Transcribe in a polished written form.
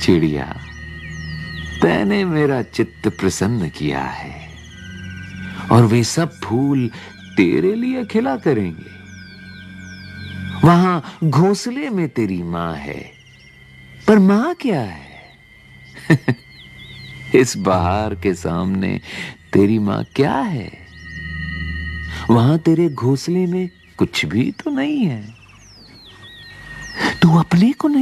चिड़िया, तैने मेरा चित्त प्रसन्न किया है और वे सब फूल तेरे लिए खिला करेंगे। वहां घोंसले में तेरी मां है, पर मां क्या है? इस बहार के सामने तेरी मां क्या है? वहां तेरे घोंसले में कुछ भी तो नहीं है। तू अपने को नहीं